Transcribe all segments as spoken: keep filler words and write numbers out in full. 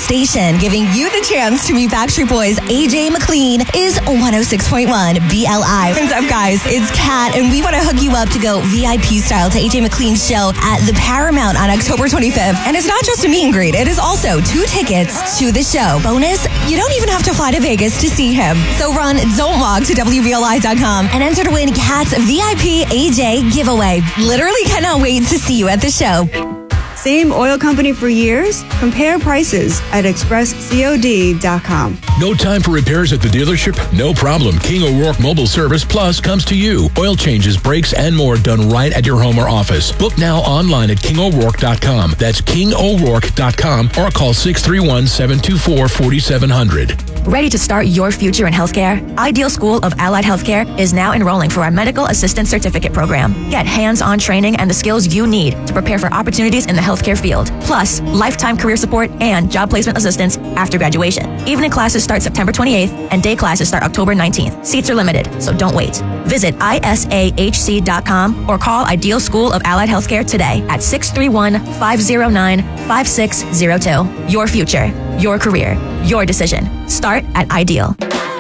station giving you the chance to meet Backstreet Boys' A J McLean is one oh six point one B L I. What's up, guys? It's Kat, and we want to hook you up to go V I P style to A J McLean's show at the Paramount on October twenty-fifth. And it's not just a meet and greet. It is also two tickets to the show. Bonus, you don't even have to fly to Vegas to see him. So run Don't Walk to W B L I dot com and enter to win Kat's V I P A J giveaway. Literally cannot wait to see you at the show. Same oil company for years? Compare prices at express cod dot com. No time for repairs at the dealership? No problem. King O'Rourke Mobile Service Plus comes to you. Oil changes, brakes, and more done right at your home or office. Book now online at king o'rourke dot com. That's king o'rourke dot com or call six three one, seven two four, four seven zero zero. Ready to start your future in healthcare? Ideal School of Allied Healthcare is now enrolling for our Medical Assistant Certificate program. Get hands-on training and the skills you need to prepare for opportunities in the healthcare field, plus lifetime career support and job placement assistance after graduation. Evening classes start September twenty-eighth and day classes start October nineteenth. Seats are limited, so don't wait. Visit I S A H C dot com or call Ideal School of Allied Healthcare today at six three one, five zero nine, five six zero two. Your future, your career, your decision. Start at Ideal.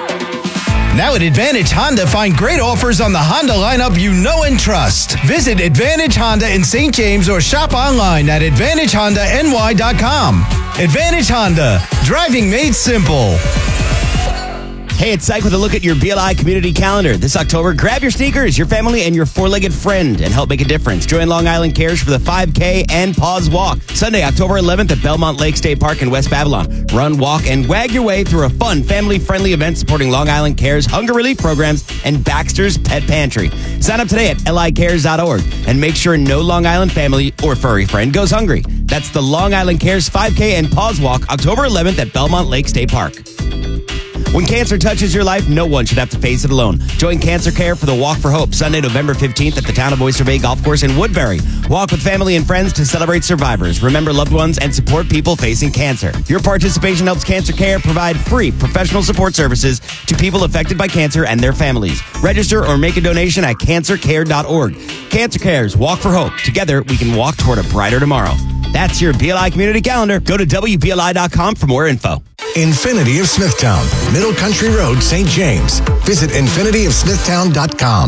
Now at Advantage Honda, find great offers on the Honda lineup you know and trust. Visit Advantage Honda in Saint James or shop online at advantage honda n y dot com. Advantage Honda, driving made simple. Hey, it's Syke with a look at your B L I community calendar. This October, grab your sneakers, your family, and your four-legged friend and help make a difference. Join Long Island Cares for the five K and Paws Walk. Sunday, October eleventh at Belmont Lake State Park in West Babylon. Run, walk, and wag your way through a fun, family-friendly event supporting Long Island Cares, hunger relief programs, and Baxter's Pet Pantry. Sign up today at L I cares dot org and make sure no Long Island family or furry friend goes hungry. That's the Long Island Cares five K and Paws Walk, October eleventh at Belmont Lake State Park. When cancer touches your life, no one should have to face it alone. Join Cancer Care for the Walk for Hope, Sunday, November fifteenth at the Town of Oyster Bay Golf Course in Woodbury. Walk with family and friends to celebrate survivors, remember loved ones, and support people facing cancer. Your participation helps Cancer Care provide free professional support services to people affected by cancer and their families. Register or make a donation at cancer care dot org. Cancer Care's Walk for Hope. Together, we can walk toward a brighter tomorrow. That's your B L I community calendar. Go to W B L I dot com for more info. Infinity of Smithtown, Middle Country Road, Saint James. Visit infinity of smithtown dot com.